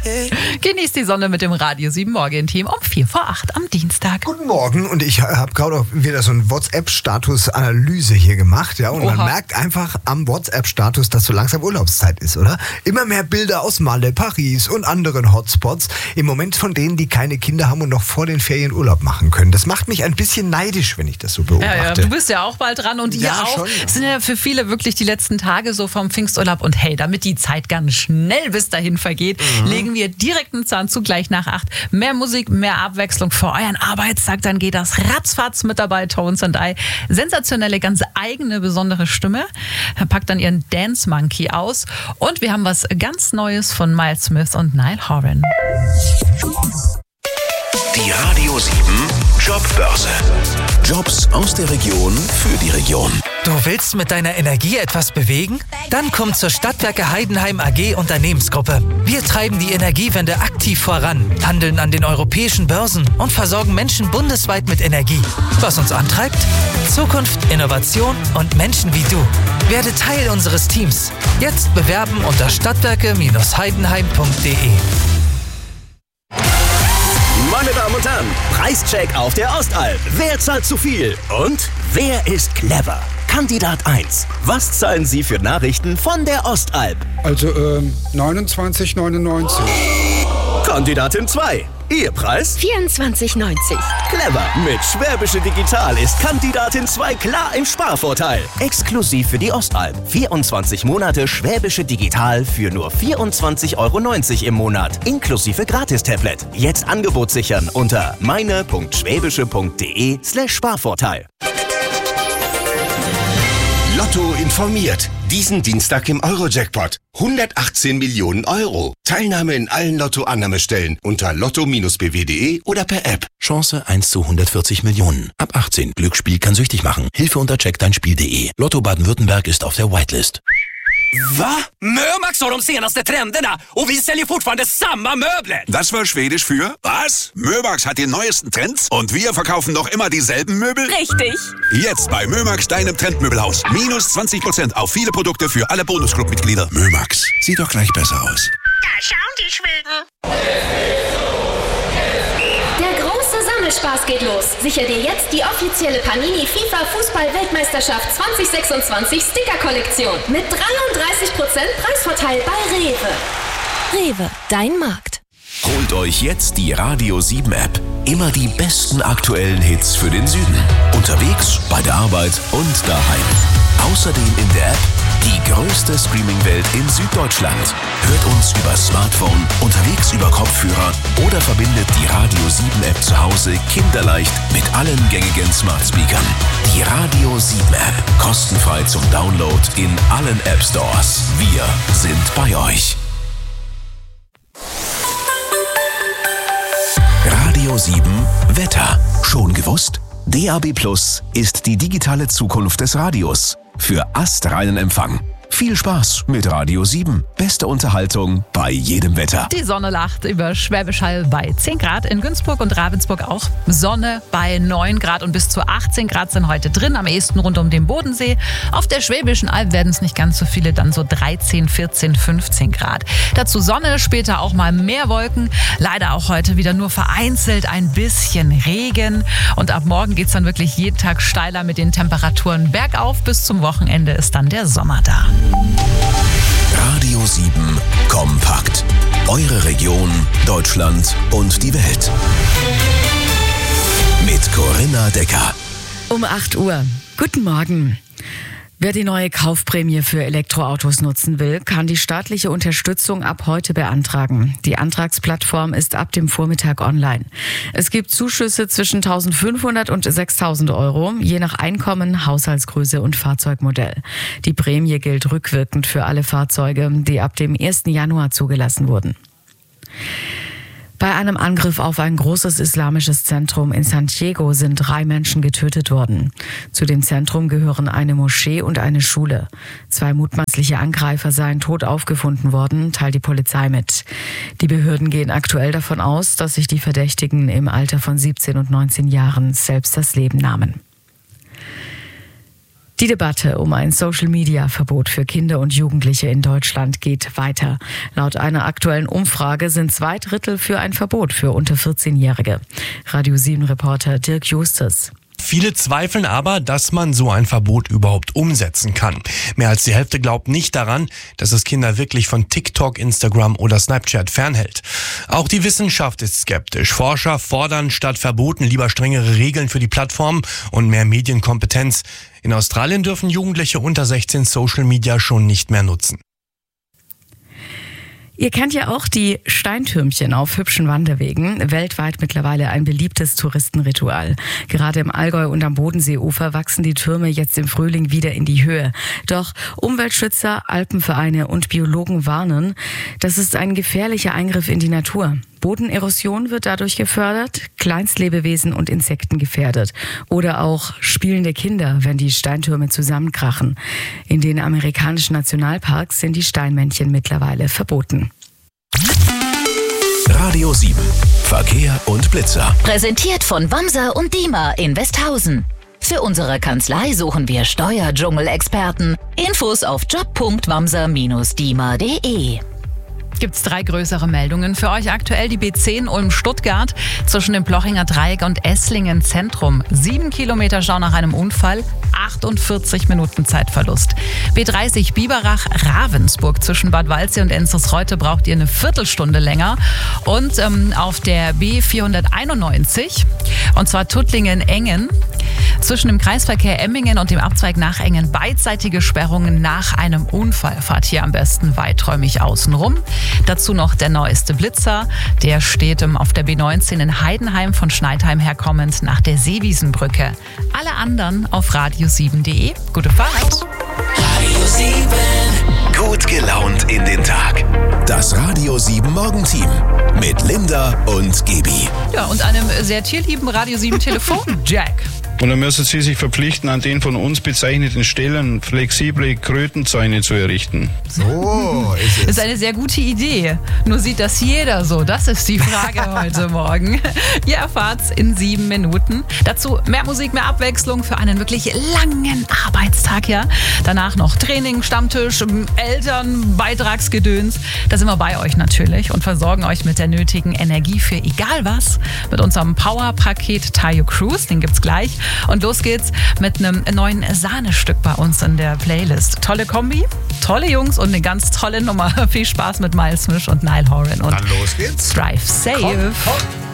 Genießt die Sonne mit dem Radio 7 Morgen-Team um 7:45 am Dienstag. Guten Morgen, und ich habe gerade auch wieder so eine WhatsApp-Status-Analyse hier gemacht, ja, und man merkt einfach am WhatsApp-Status, dass so langsam Urlaubszeit ist, oder? Immer mehr Bilder aus Malle, Paris und anderen Hotspots, im Moment von denen, die keine Kinder haben und noch vor den Ferien Urlaub machen können. Das macht mich ein bisschen neidisch, wenn ich das so beobachte. Ja, du bist ja auch bald dran und ihr auch. Schon, ja. Es sind ja für viele wirklich die letzten Tage so vom Pfingsturlaub, und hey, damit die Zeit ganz schnell bis dahin vergeht, legen wir direkt einen Zahn zu, gleich nach 8. Mehr Musik, mehr Abwechslung für euren Arbeitstag, dann geht das ratzfatz mit dabei, Tones and I. Sensationelle, ganz eigene, besondere Stimme. Er packt dann ihren Dance Monkey aus, und wir haben was ganz Neues von Miles Smith und Niall Horan. Die Radio 7 Jobbörse. Jobs aus der Region für die Region. Du willst mit deiner Energie etwas bewegen? Dann komm zur Stadtwerke Heidenheim AG Unternehmensgruppe. Wir treiben die Energiewende aktiv voran, handeln an den europäischen Börsen und versorgen Menschen bundesweit mit Energie. Was uns antreibt? Zukunft, Innovation und Menschen wie du. Werde Teil unseres Teams. Jetzt bewerben unter stadtwerke-heidenheim.de. Meine Damen und Herren, Preischeck auf der Ostalb. Wer zahlt zu viel? Und wer ist clever? Kandidat 1. Was zahlen Sie für Nachrichten von der Ostalb? Also 29,99. Kandidatin 2. Ihr Preis? 24,90. Clever. Mit Schwäbische Digital ist Kandidatin 2 klar im Sparvorteil. Exklusiv für die Ostalb. 24 Monate Schwäbische Digital für nur 24,90 € im Monat. Inklusive Gratis-Tablet. Jetzt Angebot sichern unter meine.schwäbische.de/Sparvorteil. Lotto informiert. Diesen Dienstag im Euro-Jackpot. 118 Millionen Euro. Teilnahme in allen Lotto-Annahmestellen unter lotto-bw.de oder per App. Chance 1 zu 140 Millionen. Ab 18. Glücksspiel kann süchtig machen. Hilfe unter checkdeinspiel.de. Lotto Baden-Württemberg ist auf der Whitelist. Va? Mömax har de senaste trenderna och vi säljer fortfarande samma möbler. Das war Schwedisch für was? Mömax hat die neuesten Trends und wir verkaufen noch immer dieselben Möbel? Richtig. Jetzt bei Mömax, deinem Trendmöbelhaus. Minus 20% auf viele Produkte für alle Bonusclub-Mitglieder. Mömax. Sieht doch gleich besser aus. Da schauen die Schweden. Der große Sammelspaß geht los. Sicher dir jetzt die offizielle Panini FIFA Fußball-Weltmeisterschaft 2026 Sticker-Kollektion mit 33% Preisvorteil bei Rewe. Rewe, dein Markt. Holt euch jetzt die Radio 7 App. Immer die besten aktuellen Hits für den Süden. Unterwegs, bei der Arbeit und daheim. Außerdem in der App die größte Streaming-Welt in Süddeutschland. Hört uns über Smartphone, unterwegs über Kopfhörer oder verbindet die Radio 7 App zu Hause kinderleicht mit allen gängigen Smart-Speakern. Die Radio 7 App. Kostenfrei zum Download in allen App Stores. Wir sind bei euch. Radio 7 Wetter. Schon gewusst? DAB+ ist die digitale Zukunft des Radios. Für astreinen Empfang. Viel Spaß mit Radio 7. Beste Unterhaltung bei jedem Wetter. Die Sonne lacht über Schwäbisch Hall bei 10 Grad. In Günzburg und Ravensburg auch Sonne bei 9 Grad. Und bis zu 18 Grad sind heute drin, am ehesten rund um den Bodensee. Auf der Schwäbischen Alb werden es nicht ganz so viele, dann so 13, 14, 15 Grad. Dazu Sonne, später auch mal mehr Wolken. Leider auch heute wieder nur vereinzelt ein bisschen Regen. Und ab morgen geht es dann wirklich jeden Tag steiler mit den Temperaturen bergauf. Bis zum Wochenende ist dann der Sommer da. Radio 7 Kompakt. Eure Region, Deutschland und die Welt. Mit Corinna Decker. Um 8 Uhr. Guten Morgen. Wer die neue Kaufprämie für Elektroautos nutzen will, kann die staatliche Unterstützung ab heute beantragen. Die Antragsplattform ist ab dem Vormittag online. Es gibt Zuschüsse zwischen 1.500 und 6.000 Euro, je nach Einkommen, Haushaltsgröße und Fahrzeugmodell. Die Prämie gilt rückwirkend für alle Fahrzeuge, die ab dem 1. Januar zugelassen wurden. Bei einem Angriff auf ein großes islamisches Zentrum in San Diego sind 3 Menschen getötet worden. Zu dem Zentrum gehören eine Moschee und eine Schule. 2 mutmaßliche Angreifer seien tot aufgefunden worden, teilt die Polizei mit. Die Behörden gehen aktuell davon aus, dass sich die Verdächtigen im Alter von 17 und 19 Jahren selbst das Leben nahmen. Die Debatte um ein Social-Media-Verbot für Kinder und Jugendliche in Deutschland geht weiter. Laut einer aktuellen Umfrage sind 2/3 für ein Verbot für unter 14-Jährige. Radio 7-Reporter Dirk Justus. Viele zweifeln aber, dass man so ein Verbot überhaupt umsetzen kann. Mehr als die Hälfte glaubt nicht daran, dass es Kinder wirklich von TikTok, Instagram oder Snapchat fernhält. Auch die Wissenschaft ist skeptisch. Forscher fordern statt Verboten lieber strengere Regeln für die Plattformen und mehr Medienkompetenz. In Australien dürfen Jugendliche unter 16 Social Media schon nicht mehr nutzen. Ihr kennt ja auch die Steintürmchen auf hübschen Wanderwegen. Weltweit mittlerweile ein beliebtes Touristenritual. Gerade im Allgäu und am Bodenseeufer wachsen die Türme jetzt im Frühling wieder in die Höhe. Doch Umweltschützer, Alpenvereine und Biologen warnen, das ist ein gefährlicher Eingriff in die Natur. Bodenerosion wird dadurch gefördert, Kleinstlebewesen und Insekten gefährdet. Oder auch spielende Kinder, wenn die Steintürme zusammenkrachen. In den amerikanischen Nationalparks sind die Steinmännchen mittlerweile verboten. Radio 7. Verkehr und Blitzer. Präsentiert von Wamser und Dima in Westhausen. Für unsere Kanzlei suchen wir Steuerdschungel-Experten. Infos auf job.wamser-dima.de. Gibt's 3 größere Meldungen für euch aktuell. Die B10 Ulm-Stuttgart zwischen dem Plochinger Dreieck und Esslingen Zentrum. 7 Kilometer Stau nach einem Unfall, 48 Minuten Zeitverlust. B30 Biberach-Ravensburg zwischen Bad Waldsee und Enzersreute braucht ihr eine Viertelstunde länger. Und auf der B491, und zwar Tuttlingen-Engen, zwischen dem Kreisverkehr Emmingen und dem Abzweig nach Engen beidseitige Sperrungen nach einem Unfall. Fahrt hier am besten weiträumig außenrum. Dazu noch der neueste Blitzer. Der steht auf der B19 in Heidenheim von Schneidheim herkommend nach der Seewiesenbrücke. Alle anderen auf radio7.de. Gute Fahrt! Radio 7. Gut gelaunt in den Tag. Das Radio 7 Morgenteam mit Linda und Gebi. Ja, und einem sehr tierlieben Radio 7 Telefon, Jack. Und dann müssen Sie sich verpflichten, an den von uns bezeichneten Stellen flexible Krötenzäune zu errichten. So ist es. Das ist eine sehr gute Idee. Nur sieht das jeder so? Das ist die Frage heute Morgen. Ihr erfahrt's in 7 Minuten. Dazu mehr Musik, mehr Abwechslung für einen wirklich langen Arbeitstag. Ja? Danach noch Training, Stammtisch, Eltern, Beitragsgedöns. Da sind wir bei euch natürlich und versorgen euch mit der nötigen Energie für egal was. Mit unserem Power-Paket Tayo Cruise, den gibt's gleich. Und los geht's mit einem neuen Sahnestück bei uns in der Playlist. Tolle Kombi, tolle Jungs und eine ganz tolle Nummer. Viel Spaß mit Miles Smith und Niall Horan. Und dann los geht's. Drive Safe. Komm.